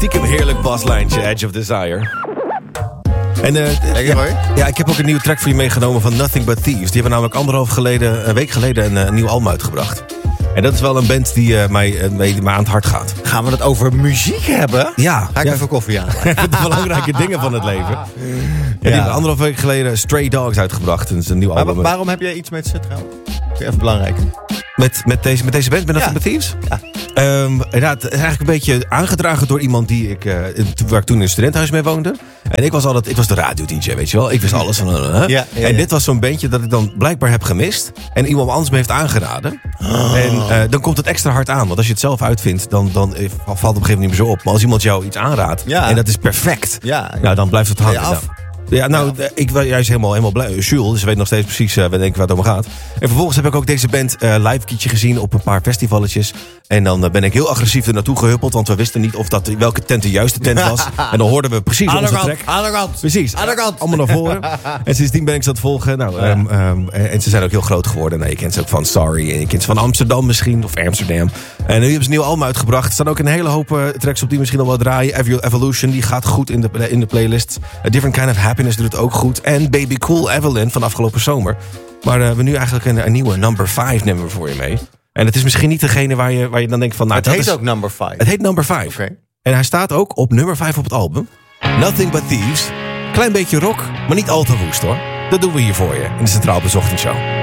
stiekem heerlijk baslijntje, Edge of Desire. En ik heb ook een nieuwe track voor je meegenomen van Nothing But Thieves. Die hebben namelijk een week geleden een nieuw album uitgebracht. En dat is wel een band die mij aan het hart gaat. Gaan we het over muziek hebben? Ja. Ga ik even koffie aan. De belangrijke dingen van het leven. Ja. Die hebben 1,5 week geleden Stray Dogs uitgebracht. Dat is een nieuw album. Waarom heb jij iets met ze trouwens? Even belangrijk. Met deze band, met Nothing But Thieves? Ja. Het is eigenlijk een beetje aangedragen door iemand waar ik toen in een studentenhuis mee woonde. En ik was de radio-dj, weet je wel. Ik wist alles van... En dit was zo'n bandje dat ik dan blijkbaar heb gemist. En iemand anders me heeft aangeraden. En dan komt het extra hard aan. Want als je het zelf uitvindt, dan valt het op een gegeven moment niet meer zo op. Maar als iemand jou iets aanraadt, en dat is perfect, dan blijft het hangen. Ja, ik was juist helemaal blij. Jules, dus weet nog steeds precies waar het om gaat. En vervolgens heb ik ook deze band live kietje gezien op een paar festivalletjes. En dan ben ik heel agressief er naartoe gehuppeld. Want we wisten niet of welke tent de juiste tent was. En dan hoorden we precies onze track. Aan de kant. Precies. Aan de kant. Allemaal naar voren. En sindsdien ben ik ze aan het volgen. En ze zijn ook heel groot geworden. Je kent ze ook van Sorry. En je kent ze van Amsterdam misschien. Of Amsterdam. En nu hebben ze een nieuw album uitgebracht. Er staan ook een hele hoop tracks op die misschien al wel draaien. Evolution, die gaat goed in de playlist. A Different Kind of Happiness doet het ook goed. En Baby Cool Evelyn van afgelopen zomer. Maar we hebben nu eigenlijk een nieuwe Number 5 nemen we voor je mee. En het is misschien niet degene waar je dan denkt van... het heet ook Number 5. Het heet Number 5. Okay. En hij staat ook op nummer 5 op het album. Nothing But Thieves. Klein beetje rock, maar niet al te woest hoor. Dat doen we hier voor je in de Centraal Bezocht Show.